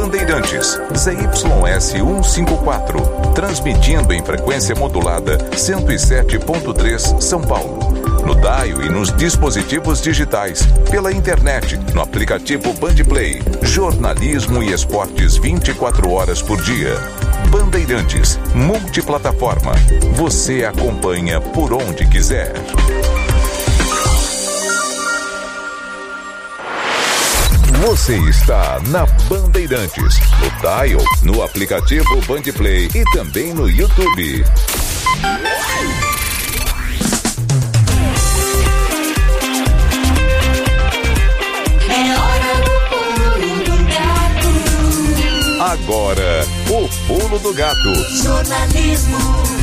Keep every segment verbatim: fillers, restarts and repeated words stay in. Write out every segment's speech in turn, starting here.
Bandeirantes, Z Y S cento e cinquenta e quatro, transmitindo em frequência modulada cento e sete ponto três São Paulo. No dial e nos dispositivos digitais, pela internet, no aplicativo Bandplay, jornalismo e esportes vinte e quatro horas por dia. Bandeirantes, multiplataforma. Você acompanha por onde quiser. Você está na Bandeirantes, no dial, no aplicativo Bandplay e também no YouTube. Agora, o Pulo do Gato. Jornalismo.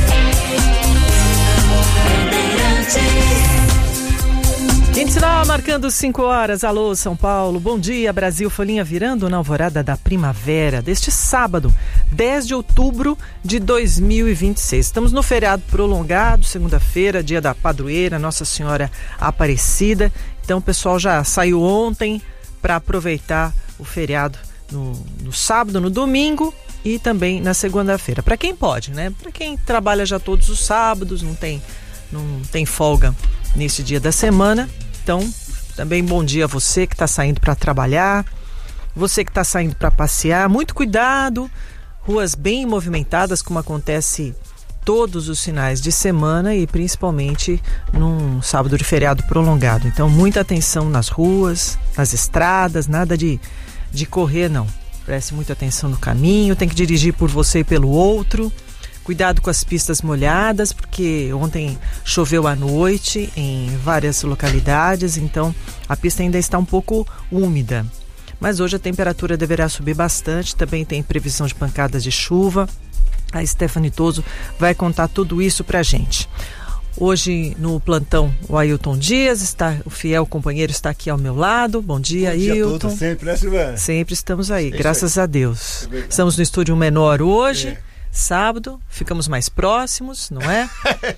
Quinto sinal marcando cinco horas. Alô, São Paulo. Bom dia, Brasil. Folhinha virando na alvorada da primavera deste sábado, dez de outubro de dois mil e vinte e seis. Estamos no feriado prolongado, segunda-feira, dia da padroeira, Nossa Senhora Aparecida. Então o pessoal já saiu ontem para aproveitar o feriado No, no sábado, no domingo e também na segunda-feira. Para quem pode, né? Para quem trabalha já todos os sábados, não tem, não tem folga nesse dia da semana. Então, também bom dia a você que está saindo para trabalhar, você que está saindo para passear. Muito cuidado, ruas bem movimentadas, como acontece todos os finais de semana e principalmente num sábado de feriado prolongado. Então, muita atenção nas ruas, nas estradas, nada de de correr não, preste muita atenção no caminho, tem que dirigir por você e pelo outro, cuidado com as pistas molhadas, porque ontem choveu à noite em várias localidades, então a pista ainda está um pouco úmida, mas hoje a temperatura deverá subir bastante, também tem previsão de pancadas de chuva. A Stephanie Toso vai contar tudo isso pra gente. Hoje no plantão o Ailton Dias, está, o fiel companheiro está aqui ao meu lado. Bom dia, Ailton. Bom dia a todos, sempre, né, Silvana? Sempre estamos aí, é graças aí. a Deus. É estamos no estúdio menor hoje, é. sábado, ficamos mais próximos, não é?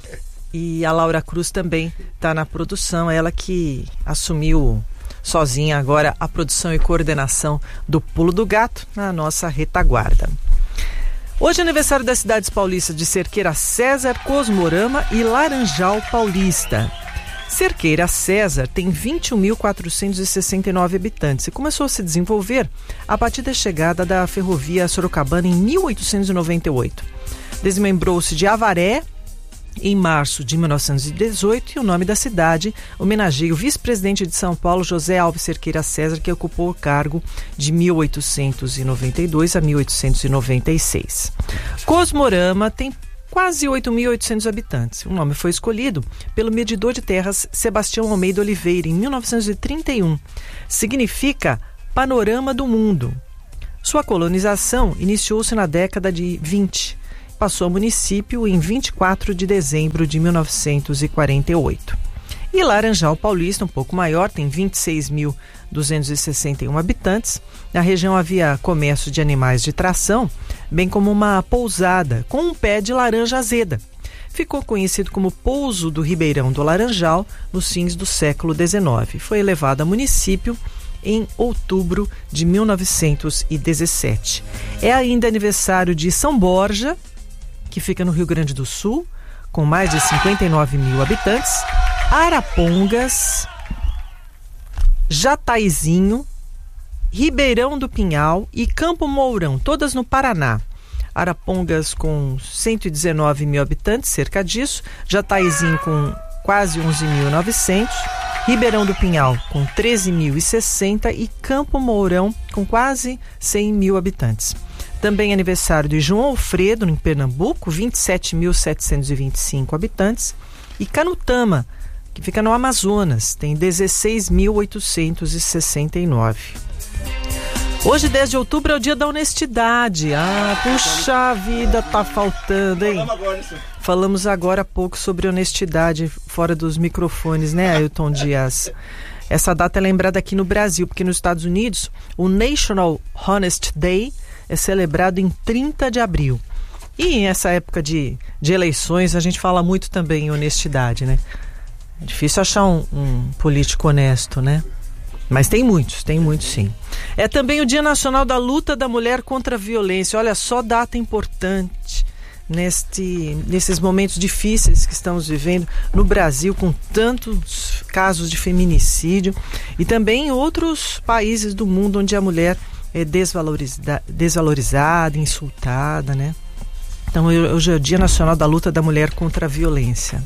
E a Laura Cruz também está na produção, ela que assumiu sozinha agora a produção e coordenação do Pulo do Gato na nossa retaguarda. Hoje é aniversário das cidades paulistas de Cerqueira César, Cosmorama e Laranjal Paulista. Cerqueira César tem vinte e um mil quatrocentos e sessenta e nove habitantes e começou a se desenvolver a partir da chegada da ferrovia Sorocabana em mil oitocentos e noventa e oito. Desmembrou-se de Avaré em março de mil novecentos e dezoito e o nome da cidade homenageia o vice-presidente de São Paulo, José Alves Cerqueira César, que ocupou o cargo de mil oitocentos e noventa e dois a mil oitocentos e noventa e seis. Cosmorama tem quase oito mil e oitocentos habitantes. O nome foi escolhido pelo medidor de terras Sebastião Almeida Oliveira em mil novecentos e trinta e um. Significa panorama do mundo. Sua colonização iniciou-se na década de vinte. Passou ao município em vinte e quatro de dezembro de mil novecentos e quarenta e oito. E Laranjal Paulista, um pouco maior, tem vinte e seis mil duzentos e sessenta e um habitantes. Na região havia comércio de animais de tração, bem como uma pousada com um pé de laranja azeda. Ficou conhecido como Pouso do Ribeirão do Laranjal nos fins do século dezenove. Foi elevado a município em outubro de mil novecentos e dezessete. É ainda aniversário de São Borja, que fica no Rio Grande do Sul, com mais de cinquenta e nove mil habitantes, Arapongas, Jataizinho, Ribeirão do Pinhal e Campo Mourão, todas no Paraná. Arapongas com cento e dezenove mil habitantes, cerca disso, Jataizinho com quase onze mil e novecentos, Ribeirão do Pinhal com treze mil e sessenta e Campo Mourão com quase cem mil habitantes. Também aniversário de João Alfredo, em Pernambuco, vinte e sete mil setecentos e vinte e cinco habitantes. E Canutama, que fica no Amazonas, tem dezesseis mil oitocentos e sessenta e nove. Hoje, dez de outubro, é o dia da honestidade. Ah, puxa vida, tá faltando, hein? Falamos agora há pouco sobre honestidade fora dos microfones, né, Ailton Dias? Essa data é lembrada aqui no Brasil, porque nos Estados Unidos, o National Honest Day é celebrado em trinta de abril. E nessa época de, de eleições, a gente fala muito também em honestidade, né? É difícil achar um, um político honesto, né? Mas tem muitos, tem muitos sim. É também o Dia Nacional da Luta da Mulher contra a Violência. Olha só, data importante neste, nesses momentos difíceis que estamos vivendo no Brasil, com tantos casos de feminicídio, e também em outros países do mundo onde a mulher é desvaloriza, desvalorizada, insultada, né? Então hoje é o Dia Nacional da Luta da Mulher contra a Violência.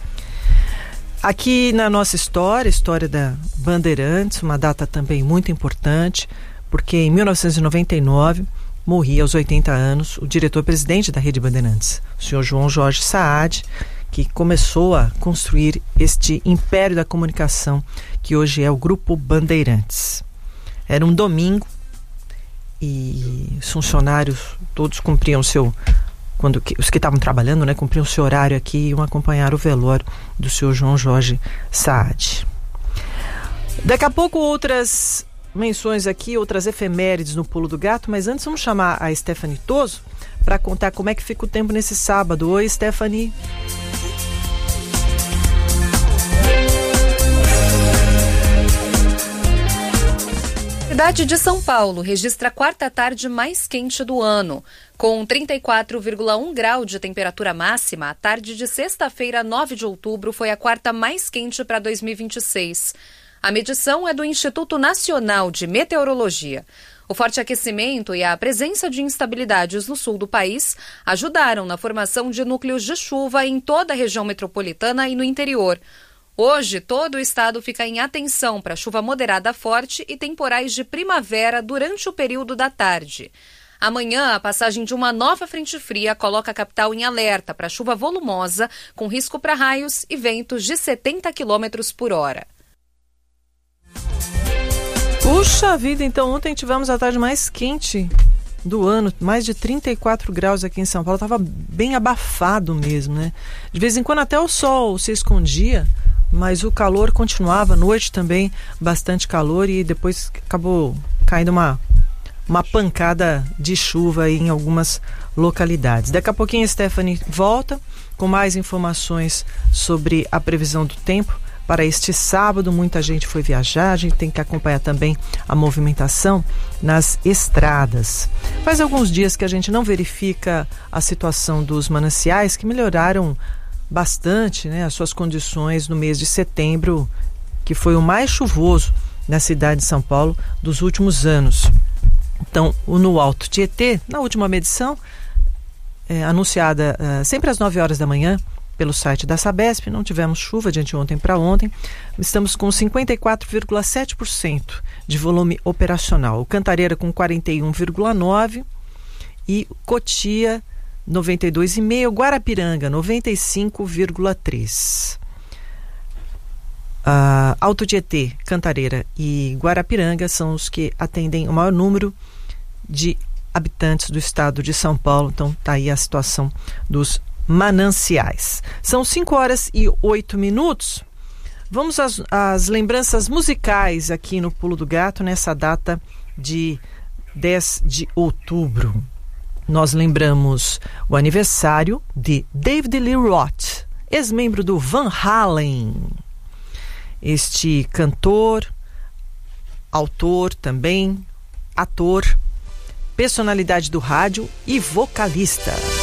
Aqui na nossa história, história da Bandeirantes, uma data também muito importante, porque em mil novecentos e noventa e nove morria aos oitenta anos o diretor-presidente da Rede Bandeirantes, o senhor João Jorge Saad, que começou a construir este império da comunicação que hoje é o Grupo Bandeirantes. Era um domingo e os funcionários todos cumpriam o seu... Quando que, os que estavam trabalhando, né, cumpriam o seu horário aqui e iam acompanhar o velório do senhor João Jorge Saad. Daqui a pouco outras menções aqui, outras efemérides no Pulo do Gato, mas antes vamos chamar a Stephanie Toso para contar como é que fica o tempo nesse sábado. Oi, Stephanie. A cidade de São Paulo registra a quarta tarde mais quente do ano. Com trinta e quatro vírgula um grau de temperatura máxima, a tarde de sexta-feira, nove de outubro, foi a quarta mais quente para dois mil e vinte e seis. A medição é do Instituto Nacional de Meteorologia. O forte aquecimento e a presença de instabilidades no sul do país ajudaram na formação de núcleos de chuva em toda a região metropolitana e no interior. Hoje, todo o estado fica em atenção para chuva moderada forte e temporais de primavera durante o período da tarde. Amanhã, a passagem de uma nova frente fria coloca a capital em alerta para chuva volumosa, com risco para raios e ventos de setenta quilômetros por hora. Puxa vida, então ontem tivemos a tarde mais quente do ano, mais de trinta e quatro graus aqui em São Paulo. Estava bem abafado mesmo, né? De vez em quando até o sol se escondia, mas o calor continuava, à noite também bastante calor, e depois acabou caindo uma, uma pancada de chuva aí em algumas localidades. Daqui a pouquinho a Stephanie volta com mais informações sobre a previsão do tempo para este sábado. Muita gente foi viajar, a gente tem que acompanhar também a movimentação nas estradas. Faz alguns dias que a gente não verifica a situação dos mananciais, que melhoraram bastante, né, as suas condições no mês de setembro, que foi o mais chuvoso na cidade de São Paulo dos últimos anos. Então, o no Alto Tietê, na última medição, é, anunciada é, sempre às nove horas da manhã pelo site da Sabesp, não tivemos chuva de anteontem para ontem, estamos com cinquenta e quatro vírgula sete por cento de volume operacional. O Cantareira com quarenta e um vírgula nove por cento e Cotia noventa e dois vírgula cinco por cento, Guarapiranga noventa e cinco vírgula três por cento. Uh, Alto Tietê, Cantareira e Guarapiranga são os que atendem o maior número de habitantes do estado de São Paulo. Então está aí a situação dos mananciais. São cinco horas e oito minutos. Vamos às, às lembranças musicais aqui no Pulo do Gato nessa data de dez de outubro. Nós lembramos o aniversário de David Lee Roth, ex-membro do Van Halen. Este cantor, autor também, ator, personalidade do rádio e vocalista.